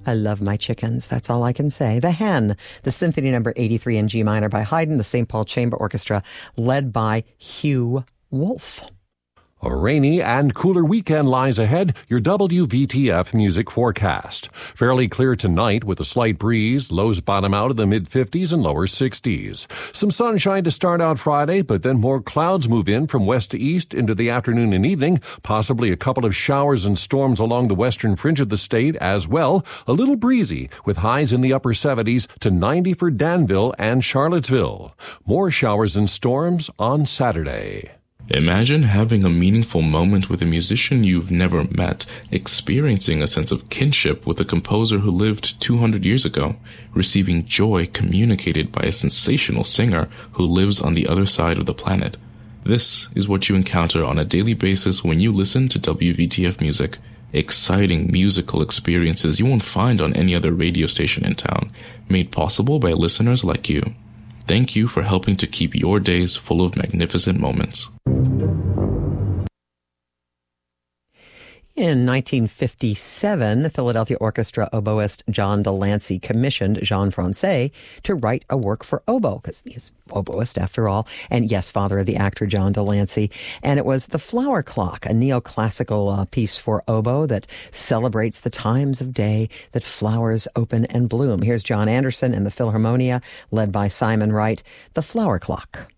I love my chickens. That's all I can say. The Hen, the Symphony Number 83 in G minor by Haydn, the St. Paul Chamber Orchestra, led by Hugh Wolf. A rainy and cooler weekend lies ahead. Your WVTF music forecast. Fairly clear tonight with a slight breeze. Lows bottom out in the mid-50s and lower 60s. Some sunshine to start out Friday, but then more clouds move in from west to east into the afternoon and evening. Possibly a couple of showers and storms along the western fringe of the state as well. A little breezy with highs in the upper 70s to 90 for Danville and Charlottesville. More showers and storms on Saturday. Imagine having a meaningful moment with a musician you've never met, experiencing a sense of kinship with a composer who lived 200 years ago, receiving joy communicated by a sensational singer who lives on the other side of the planet. This is what you encounter on a daily basis when you listen to WVTF music. Exciting musical experiences you won't find on any other radio station in town, made possible by listeners like you. Thank you for helping to keep your days full of magnificent moments. In 1957, the Philadelphia Orchestra oboist John Delancey commissioned Jean Francais to write a work for oboe, because he's oboist after all, and yes, father of the actor John Delancey. And it was The Flower Clock, a neoclassical piece for oboe that celebrates the times of day that flowers open and bloom. Here's John Anderson and the Philharmonia, led by Simon Wright, The Flower Clock.